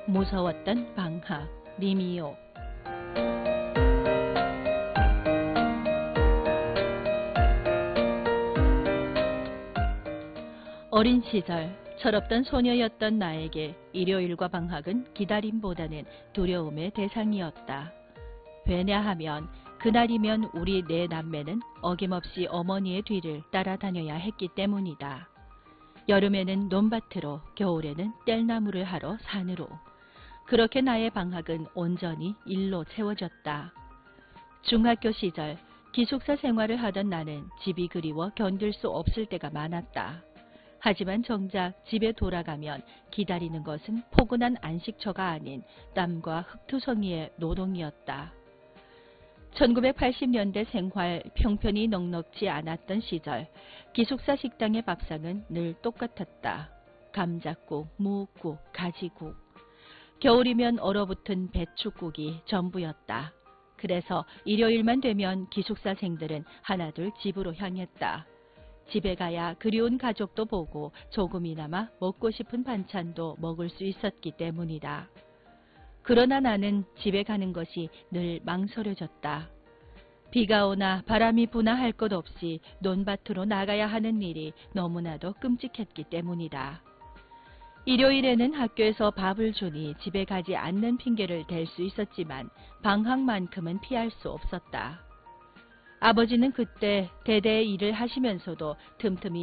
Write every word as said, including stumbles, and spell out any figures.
무서웠던 방학, 리미오. 어린 시절 철없던 소녀였던 나에게 일요일과 방학은 기다림보다는 두려움의 대상이었다. 왜냐하면 그날이면 우리 네 남매는 어김없이 어머니의 뒤를 따라다녀야 했기 때문이다. 여름에는 논밭으로, 겨울에는 뗄나무를 하러 산으로. 그렇게 나의 방학은 온전히 일로 채워졌다. 중학교 시절 기숙사 생활을 하던 나는 집이 그리워 견딜 수 없을 때가 많았다. 하지만 정작 집에 돌아가면 기다리는 것은 포근한 안식처가 아닌 땀과 흙투성이의 노동이었다. 천구백팔십 년대 생활 평편이 넉넉지 않았던 시절 기숙사 식당의 밥상은 늘 똑같았다. 감자국, 무국, 가지국. 겨울이면 얼어붙은 배춧국이 전부였다. 그래서 일요일만 되면 기숙사생들은 하나둘 집으로 향했다. 집에 가야 그리운 가족도 보고 조금이나마 먹고 싶은 반찬도 먹을 수 있었기 때문이다. 그러나 나는 집에 가는 것이 늘 망설여졌다. 비가 오나 바람이 부나 할 것 없이 논밭으로 나가야 하는 일이 너무나도 끔찍했기 때문이다. 일요일에는 학교에서 밥을 주니 집에 가지 않는 핑계를 댈 수 있었지만 방학만큼은 피할 수 없었다. 아버지는 그때 대대의 일을 하시면서도 틈틈이